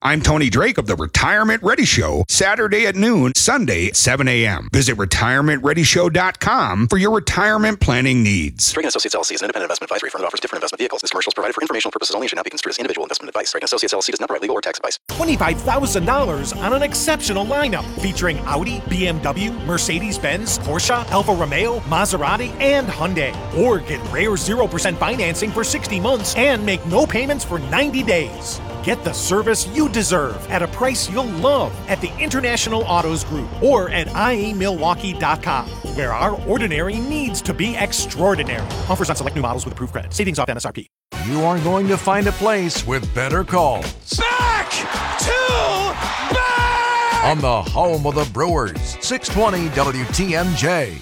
I'm Tony Drake of the Retirement Ready Show, Saturday at noon, Sunday at 7 a.m. Visit retirementreadyshow.com for your retirement planning needs. Drake & Associates LLC is an independent investment advisory firm that offers different investment vehicles. This commercial is provided for informational purposes only and should not be construed as individual investment advice. Drake & Associates LLC does not provide legal or tax advice. $25,000 on an exceptional lineup featuring Audi, BMW, Mercedes-Benz, Porsche, Alfa Romeo, Maserati, and Hyundai. Or get rare 0% financing for 60 months and make no payments for 90 days. Get the service you deserve at a price you'll love at the International Autos Group or at iamilwaukee.com, where our ordinary needs to be extraordinary. Offers on select new models with approved credit. Savings off MSRP. You are going to find a place with better calls. Back to back! On the home of the Brewers, 620 WTMJ.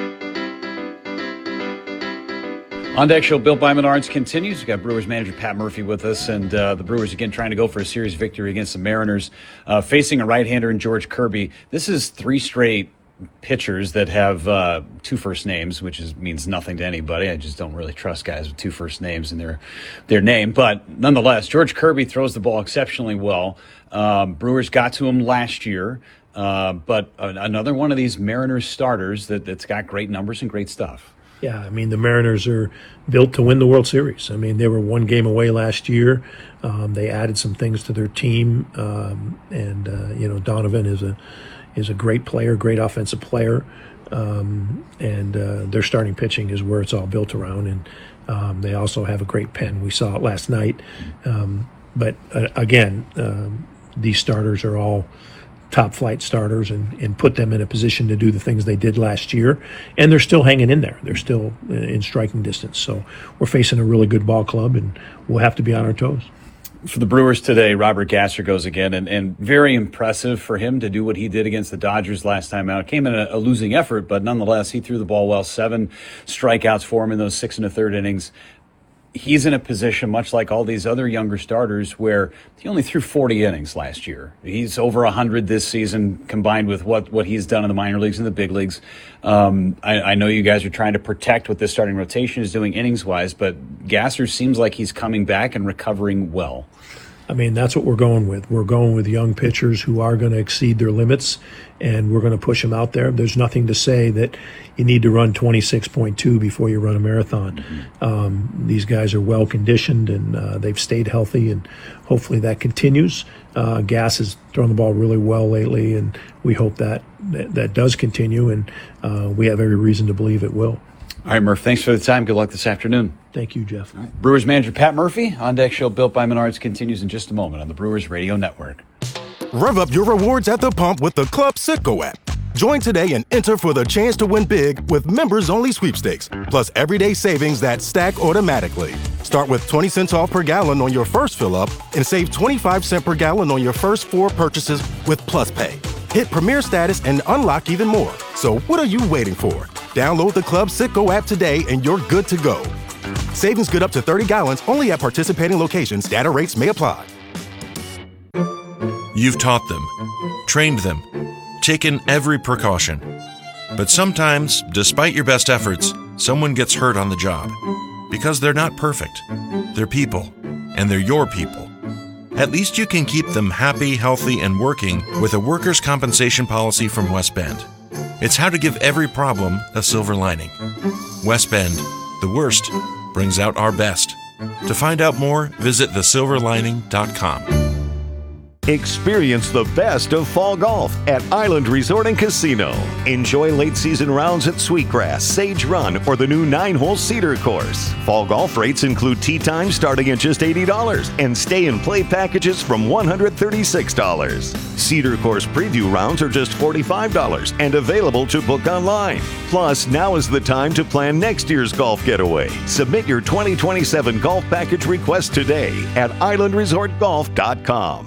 On Deck Show, Built by Menards continues. We've got Brewers manager Pat Murphy with us, and the Brewers again trying to go for a series victory against the Mariners, facing a right-hander in George Kirby. This is 3 straight pitchers that have 2 first names, which means nothing to anybody. I just don't really trust guys with 2 first names in their name. But nonetheless, George Kirby throws the ball exceptionally well. Brewers got to him last year, but another one of these Mariners starters that's got great numbers and great stuff. Yeah, I mean, the Mariners are built to win the World Series. I mean, they were 1 game away last year. They added some things to their team, and Donovan is a great player, great offensive player, and their starting pitching is where it's all built around. And they also have a great pen. We saw it last night. But again, these starters are all top flight starters and put them in a position to do the things they did last year. And they're still hanging in there. They're still in striking distance. So we're facing a really good ball club, and we'll have to be on our toes. For the Brewers today, Robert Gasser goes again, and very impressive for him to do what he did against the Dodgers last time out. It came in a losing effort, but nonetheless, he threw the ball well. 7 strikeouts for him in those 6 1/3 innings. He's in a position, much like all these other younger starters, where he only threw 40 innings last year. He's over 100 this season, combined with what he's done in the minor leagues and the big leagues. I know you guys are trying to protect what this starting rotation is doing innings-wise, but Gasser seems like he's coming back and recovering well. I mean, that's what we're going with. We're going with young pitchers who are going to exceed their limits, and we're going to push them out there. There's nothing to say that you need to run 26.2 before you run a marathon. These guys are well conditioned, and they've stayed healthy, and hopefully that continues. Gas has thrown the ball really well lately, and we hope that does continue, and we have every reason to believe it will. All right, Murph, thanks for the time. Good luck this afternoon. Thank you, Jeff. Right. Brewers manager Pat Murphy. On Deck Show, Built by Menards continues in just a moment on the Brewers Radio Network. Rev up your rewards at the pump with the Club Citgo app. Join today and enter for the chance to win big with members-only sweepstakes, plus everyday savings that stack automatically. Start with 20 cents off per gallon on your first fill-up and save 25 cents per gallon on your first 4 purchases with Plus Pay. Hit Premier status and unlock even more. So what are you waiting for? Download the Club Citgo app today and you're good to go. Savings good up to 30 gallons only at participating locations. Data rates may apply. You've taught them, trained them, taken every precaution. But sometimes, despite your best efforts, someone gets hurt on the job. Because they're not perfect. They're people. And they're your people. At least you can keep them happy, healthy, and working with a workers' compensation policy from West Bend. It's how to give every problem a silver lining. West Bend, the worst, brings out our best. To find out more, visit thesilverlining.com. Experience the best of fall golf at Island Resort and Casino. Enjoy late season rounds at Sweetgrass, Sage Run, or the new 9-hole Cedar course. Fall golf rates include tee time starting at just $80 and stay and play packages from $136. Cedar course preview rounds are just $45 and available to book online. Plus, now is the time to plan next year's golf getaway. Submit your 2027 golf package request today at islandresortgolf.com.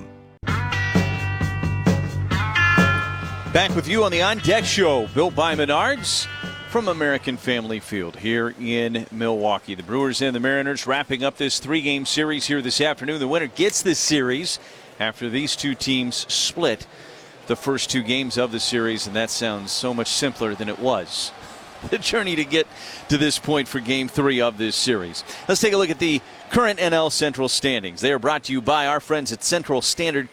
Back with you on the On Deck Show, built by Menards from American Family Field here in Milwaukee. The Brewers and the Mariners wrapping up this 3-game series here this afternoon. The winner gets this series after these two teams split the first 2 games of the series, and that sounds so much simpler than it was. The journey to get to this point for Game 3 of this series. Let's take a look at the current NL Central standings. They are brought to you by our friends at Central Standard